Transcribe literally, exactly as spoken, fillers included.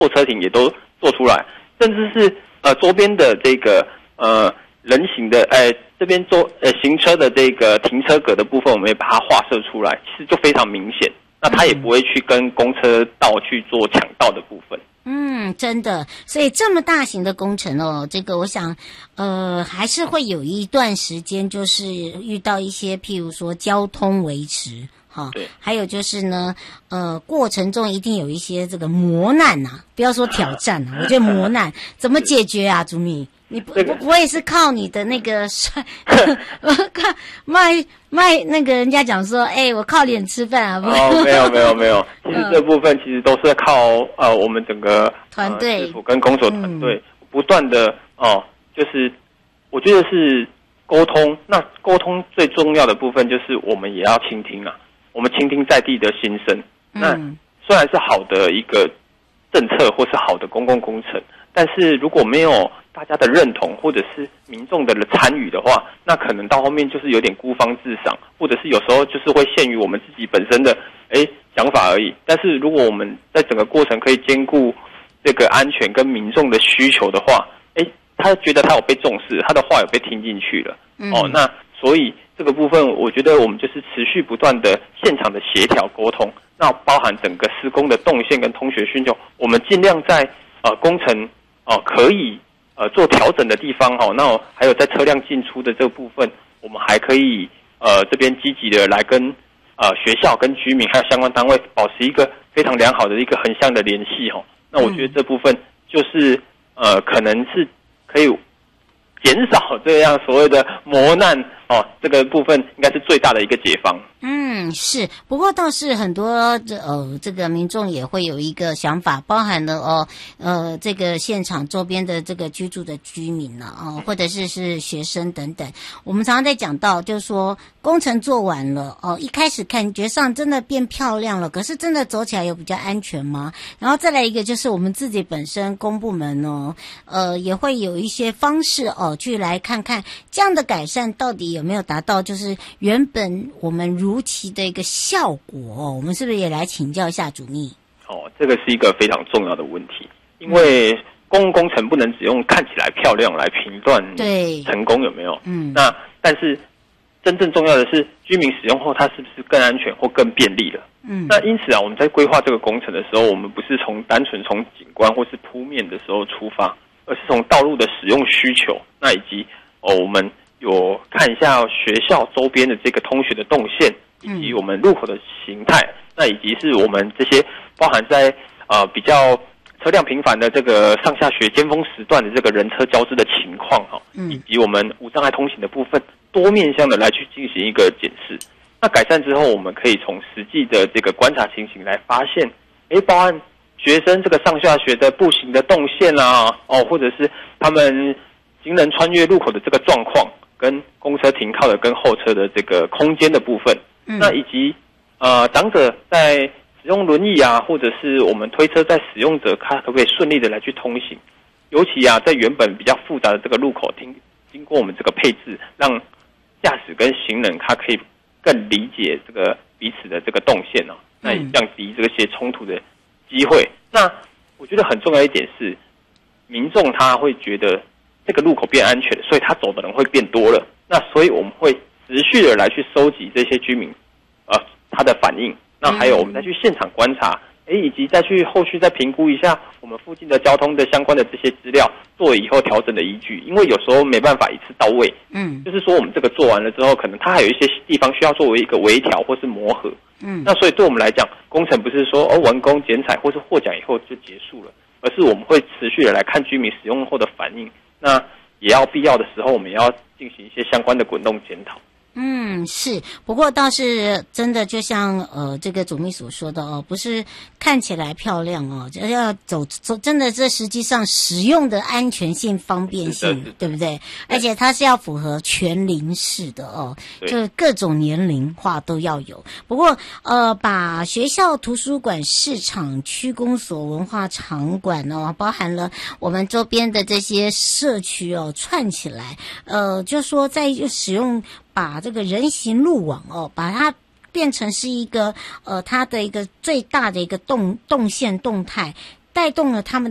候车亭也都做出来，甚至是呃周边的这个呃人行的哎这边周呃行车的这个停车格的部分，我们也把它画设出来，其实就非常明显。那它也不会去跟公车道去做抢道的部分。 嗯，真的，所以这么大型的工程哦，这个我想，呃，还是会有一段时间，就是遇到一些，譬如说交通维持，哈， 对， 还有就是呢，呃，过程中一定有一些这个磨难呐、啊，不要说挑战啊，我觉得磨难怎么解决啊，朱密？你不不不会是靠你的那个帅，靠卖卖那个人家讲说，哎、欸，我靠脸吃饭啊？不哦，没有没有没有，其实这部分其实都是靠呃我们整个团队、呃、 师傅跟工手团队、嗯、不断的哦、呃，就是我觉得是沟通。那沟通最重要的部分就是我们也要倾听啊，我们倾听在地的心声。嗯、那虽然是好的一个政策或是好的公共工程，但是如果没有大家的认同，或者是民众的参与的话，那可能到后面就是有点孤芳自赏，或者是有时候就是会限于我们自己本身的诶想法而已。但是如果我们在整个过程可以兼顾这个安全跟民众的需求的话，诶，他觉得他有被重视，他的话有被听进去了。嗯、哦，那所以这个部分，我觉得我们就是持续不断的现场的协调沟通，那包含整个施工的动线跟通学需求，我们尽量在呃工程哦、呃、可以。呃，做调整的地方哈，那还有在车辆进出的这个部分，我们还可以呃这边积极的来跟呃学校、跟居民还有相关单位保持一个非常良好的一个横向的联系哈。那我觉得这部分就是呃可能是可以减少这样所谓的磨难哦，这个部分应该是最大的一个解放。 嗯，是，不过倒是很多呃，这个民众也会有一个想法，包含了哦，呃，这个现场周边的这个居住的居民呢、啊，哦，或者是是学生等等。我们常常在讲到，就是说工程做完了哦，一开始感觉上真的变漂亮了，可是真的走起来有比较安全吗？然后再来一个就是我们自己本身公部门哦，呃，也会有一些方式哦，去来看看这样的改善到底有没有达到，就是原本我们如如期的一个效果、哦，我们是不是也来请教一下主秘？ 哦，这个是一个非常重要的问题，因为公共工程不能只用看起来漂亮来评断成功有没有。嗯，那但是真正重要的是居民使用后，它是不是更安全或更便利了？嗯，那因此啊，我们在规划这个工程的时候，我们不是从单纯从景观或是铺面的时候出发，而是从道路的使用需求，那以及哦我们。有看一下学校周边的这个通学的动线，以及我们路口的形态，嗯、那以及是我们这些包含在呃比较车辆频繁的这个上下学尖峰时段的这个人车交织的情况哈，嗯、以及我们无障碍通行的部分，多面向的来去进行一个检视。那改善之后，我们可以从实际的这个观察情形来发现，诶，包含学生这个上下学的步行的动线啊，哦，或者是他们行人穿越路口的这个状况。跟公车停靠的跟后车的这个空间的部分，嗯、那以及呃长者在使用轮椅啊，或者是我们推车在使用者，他可不可以顺利的来去通行？尤其啊，在原本比较复杂的这个路口，经经过我们这个配置，让驾驶跟行人他可以更理解这个彼此的这个动线哦，那也降低这些冲突的机会。那我觉得很重要一点是，民众他会觉得。这个路口变安全了，所以他走的人会变多了。那所以我们会持续的来去收集这些居民，呃，他的反应。那还有我们再去现场观察，哎，以及再去后续再评估一下我们附近的交通的相关的这些资料，作为以后调整的依据。因为有时候没办法一次到位，嗯，就是说我们这个做完了之后，可能它还有一些地方需要作为一个微调或是磨合，嗯，那所以对我们来讲，工程不是说哦完工剪彩或是获奖以后就结束了，而是我们会持续的来看居民使用后的反应。那也要必要的时候，我们也要进行一些相关的滚动检讨。 嗯，是，不过倒是真的，就像呃这个主秘所说的哦，不是看起来漂亮哦，要走走，真的这实际上使用的安全性、方便性，对不对？而且它是要符合全龄式的哦，就各种年龄化都要有。不过呃，把学校、图书馆、市场、区公所、文化场馆哦，包含了我们周边的这些社区哦，串起来，呃，就说在使用。把这个人行路网哦，把它变成是一个呃，它的一个最大的一个动动线动态， 带动了他们